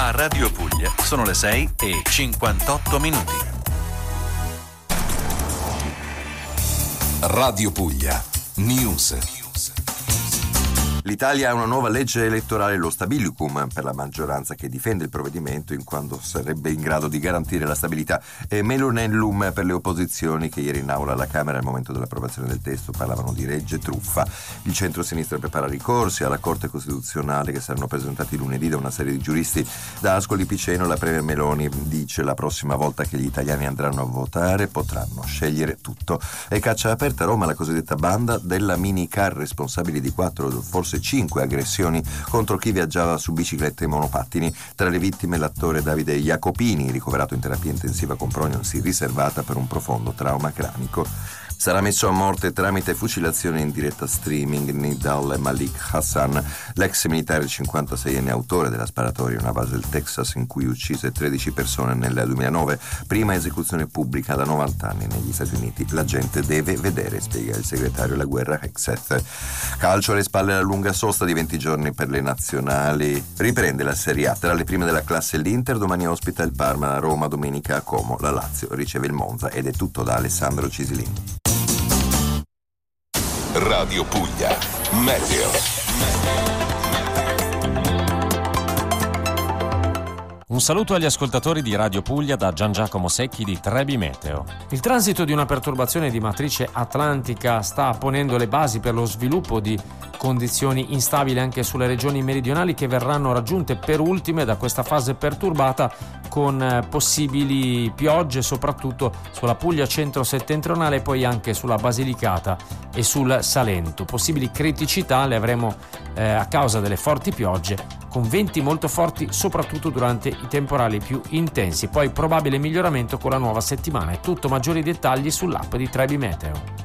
A Radio Puglia sono le 6:58. Radio Puglia News. L'Italia ha una nuova legge elettorale, lo stabilicum, per la maggioranza che difende il provvedimento in quanto sarebbe in grado di garantire la stabilità, e melonellum per le opposizioni che ieri in aula alla Camera al momento dell'approvazione del testo parlavano di legge truffa. Il centro-sinistra prepara ricorsi alla Corte Costituzionale che saranno presentati lunedì da una serie di giuristi. Da Ascoli Piceno la premier Meloni dice: la prossima volta che gli italiani andranno a votare potranno scegliere tutto. E caccia aperta a Roma la cosiddetta banda della minicar, responsabili di 4, forse 5 aggressioni contro chi viaggiava su biciclette e monopattini. Tra le vittime l'attore Davide Jacopini, ricoverato in terapia intensiva con prognosi riservata per un profondo trauma cranico. Sarà messo a morte tramite fucilazione in diretta streaming Nidal Malik Hassan, l'ex militare 56enne autore della sparatoria in una base del Texas in cui uccise 13 persone nel 2009, prima esecuzione pubblica da 90 anni negli Stati Uniti. La gente deve vedere, spiega il segretario della guerra Hexeth. Calcio alle spalle la lunga sosta di 20 giorni per le nazionali. Riprende la Serie A. Tra le prime della classe l'Inter, domani ospita il Parma, la Roma domenica a Como, la Lazio riceve il Monza. Ed è tutto da Alessandro Cisilini. Radio Puglia Meteo. Un saluto agli ascoltatori di Radio Puglia da Gian Giacomo Secchi di Trebi Meteo. Il transito di una perturbazione di matrice atlantica sta ponendo le basi per lo sviluppo di condizioni instabili anche sulle regioni meridionali, che verranno raggiunte per ultime da questa fase perturbata, con possibili piogge soprattutto sulla Puglia centro-settentrionale e poi anche sulla Basilicata e sul Salento. Possibili criticità le avremo a causa delle forti piogge, con venti molto forti soprattutto durante i temporali più intensi. Poi probabile miglioramento con la nuova settimana. È tutto, maggiori dettagli sull'app di Trebi Meteo.